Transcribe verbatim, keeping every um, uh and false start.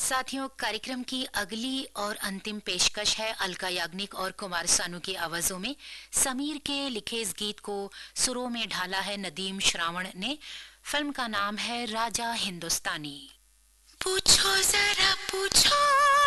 साथियों, कार्यक्रम की अगली और अंतिम पेशकश है अलका याग्निक और कुमार सानू की आवाजों में। समीर के लिखे इस गीत को सुरों में ढाला है नदीम श्रावण ने। फिल्म का नाम है राजा हिंदुस्तानी। पूछो जरा पूछो